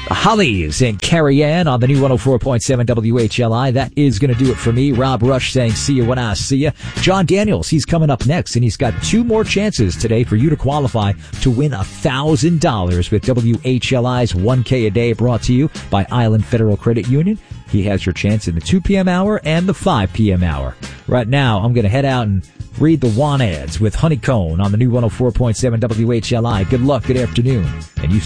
Hollies and Carrie Ann on the new 104.7 WHLI. That is going to do it for me. Rob Rush saying, see you when I see you. John Daniels, he's coming up next, and he's got 2 more chances today for you to qualify to win $1,000 with WHLI's 1K a day, brought to you by Island Federal Credit Union. He has your chance in the 2 p.m. hour and the 5 p.m. hour. Right now, I'm going to head out and read the want ads with Honeycomb on the new 104.7 WHLI. Good luck, good afternoon, and you